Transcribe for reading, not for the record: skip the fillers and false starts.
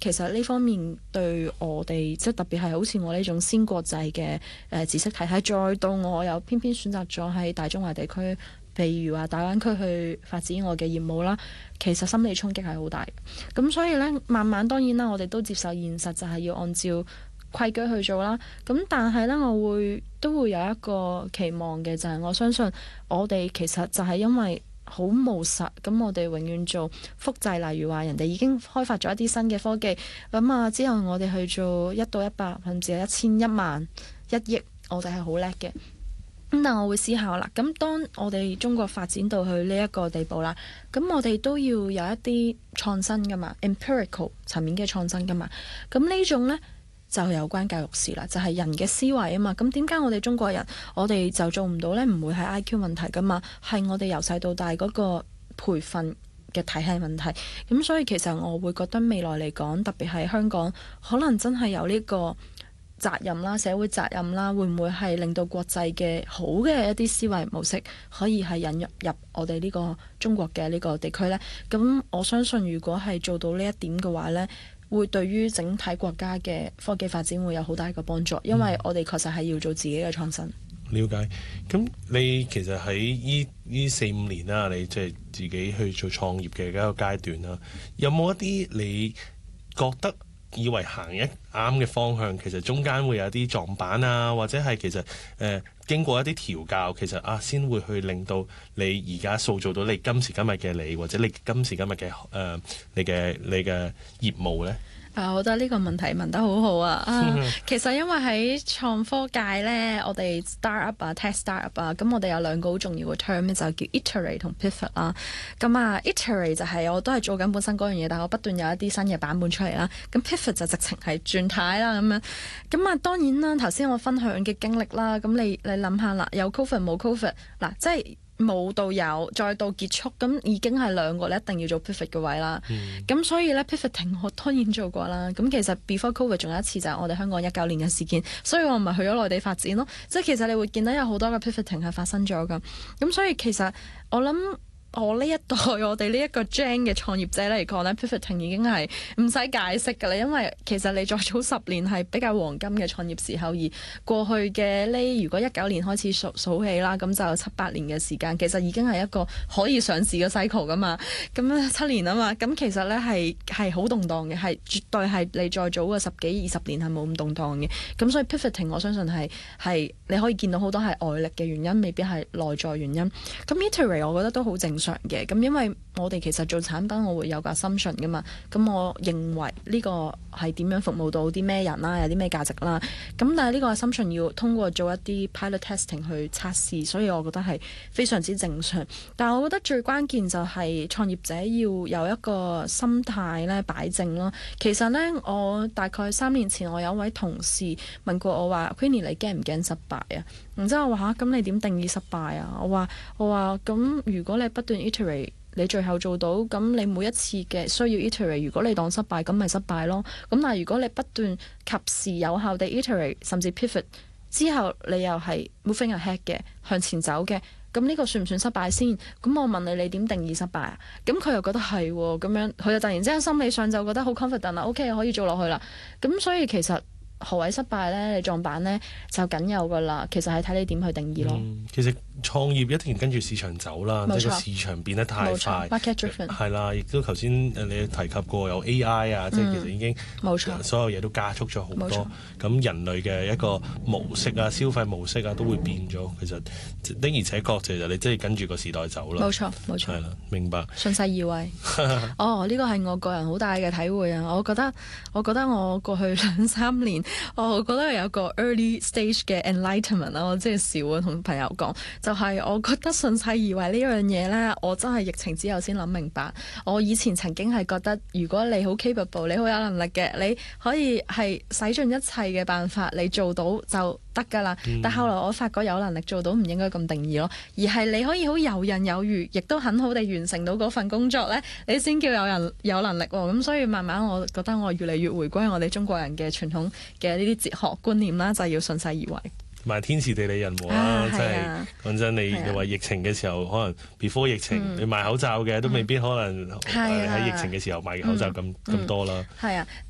其實呢方面對我哋即係特別係好似我呢種先國際嘅知識體系，再到我又偏偏選擇咗喺大中華地區，譬如話大灣區去發展我嘅業務啦，其實心理衝擊係好大。咁所以呢，慢慢當然啦，我哋都接受現實，就係要按照規矩去做啦。咁但係呢，我都會有一個期望嘅，就係我相信我哋其實就係因為好務實，咁我哋永遠做複製，例如話人哋已經開發咗一啲新嘅科技，咁啊之後我哋去做1到100，甚至係1000、10000、1億，我哋係好叻嘅。咁但我會思考啦，咁當我哋中國發展到去呢一個地步啦，咁我哋都要有一啲創新噶嘛 ，empirical 層面嘅創新噶嘛。咁呢種呢，就有關教育事啦，就係人嘅思維啊嘛。咁點解我哋中國人我哋就做唔到呢？唔會係 IQ 問題噶嘛，係我哋由細到大嗰個培訓嘅體系問題。咁所以其實我會覺得未來嚟講，特別係香港，可能真係有呢個責任啦，社會責任啦，會唔會係令到國際嘅好嘅一啲思維模式可以係引入我哋呢個中國嘅呢個地區呢？咁我相信如果係做到呢一點嘅話呢，會對於整體國家嘅科技發展會有好大嘅幫助，因為我哋確實係要做自己嘅創新。 了解。咁你其實喺呢4-5年啦，你即係自己去做創業嘅一個階段啦，有冇一啲你覺得以為行一啱嘅方向，其實中間會有啲撞板啊，或者係其實經過一啲調教，其實先會去令到你而家塑造到你今時今日嘅你，或者你今時今日嘅你嘅業務呢？ 我覺得呢個問題問得好好啊！其實因為喺創科界呢，我哋 startup 啊 tech startup 啊，咁我哋有2個好重要嘅 term 就叫 iterate 同 pivot 啦。咁iterate 就係我都係做緊本身嗰樣嘢，但係我不斷有一啲新嘅版本出嚟啦。咁 pivot 就直情係轉態啦咁樣。咁當然啦，頭先我分享嘅經歷啦，咁你諗下啦，有 covid 冇 covid 嗱，即係冇到有，再到結束，咁已經係2個你一定要做 pivot 嘅位啦。咁所以呢 pivoting 我當然做過啦。咁其實 before covid 仲有一次就係我哋香港19年嘅事件，所以我咪去咗內地發展咯。即係其實你會見到有好多嘅 pivoting 係發生咗㗎。咁所以其實我諗我呢一代我哋呢一個 gen 嘅創業者嚟講呢 pivoting 已經係唔使解釋㗎啦，因為其實你再早10年係比較黃金嘅創業時候，而過去嘅呢，如果19年開始數起啦，咁就7-8年嘅時間，其實已經係一個可以上市嘅 cycle 㗎嘛。咁7年啊嘛，咁其實呢係好動盪嘅，係絕對係你再早嘅10幾20年係冇咁動盪嘅。咁所以 pivoting 我相信係你可以見到好多係外力嘅原因，未必係內在原因。咁 iterate 我覺得都好正常嘅，咁因為我哋其實做產品我會有個 assumption 噶嘛，咁我認為呢個係點樣服務到啲咩人啦，有啲咩價值啦，咁但係呢個 assumption 要通過做一啲 pilot testing 去測試，所以我覺得係非常之正常。但係我覺得最關鍵就係創業者要有一個心態咧擺正咯。其實呢，我大概3年前我有一位同事問過我話 Queenie 你驚唔驚失敗啊？然之後我話咁你點定義失敗啊？我話咁如果你不斷 iterate， 你最後做到，咁你每一次嘅需要 iterate， 如果你當失敗，咁咪失敗咯。咁但係如果你不斷及時有效地 iterate， 甚至 pivot 之後，你又係 moving ahead 嘅向前走嘅，咁呢個算唔算失敗先？咁我問你點定義失敗啊？咁佢又覺得係喎，咁樣佢就突然之間心理上就覺得好 confident 啦，OK 可以做落去啦。咁所以其實何謂失敗呢？你撞板呢就僅有噶啦，其實係睇你點去定義咯。 其實創業一定要跟住市場走啦，即係個市場變得太快。 market driven 係啦，亦都頭先你提及過有 AI 啊，即係其實已經所有嘢都加速咗好多。咁人類嘅一個模式啊、消費模式啊都會變咗。其實的而且確，其實你真係跟住個時代走啦。冇錯。係啦，明白。順勢而為。呢個係我個人好大嘅體會啊！我覺得我過去2-3年，我覺得有個 early stage 嘅 enlightenment 啦，我即係笑啊，同朋友講，就係我覺得順勢而為呢樣嘢呢，我真係疫情之後先諗明白。我以前曾經係覺得，如果你好 capable， 你好有能力嘅，你可以係使盡一切嘅辦法，你做到就得㗎啦。但後來我發覺有能力做到唔應該咁定義咯，而係你可以好游刃有餘，亦都很好地完成到嗰份工作呢，你先叫有能力喎。咁所以慢慢我覺得我越嚟越回歸我哋中國人嘅傳統嘅呢啲哲學觀念啦，就係要順勢而為。同埋天時地利人和啦，即係講真，你話疫情嘅時候，可能 before 疫情，你賣口罩嘅都未必可能喺疫情嘅時候賣口罩咁多啦。 係啊，